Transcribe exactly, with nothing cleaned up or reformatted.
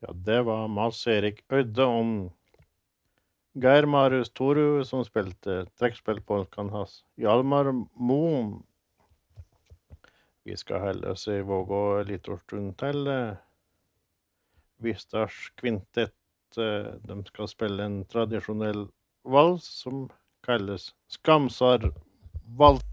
Ja, det var Mats Erik Ødde om Geir Marius Toru som spilte trekkspillpolkan hans. Hjalmar Moen. Vi skal heller se vågå litt stund til. Vistars kvintett, de skal spille en tradisjonell vals som kalles Skamsar Vals.